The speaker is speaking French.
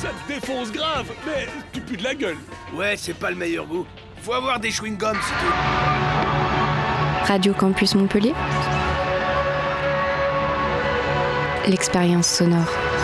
Ça te défonce grave, mais tu pues de la gueule. Ouais, c'est pas le meilleur goût. Faut avoir des chewing-gums, c'est tout. Radio Campus Montpellier. L'expérience sonore.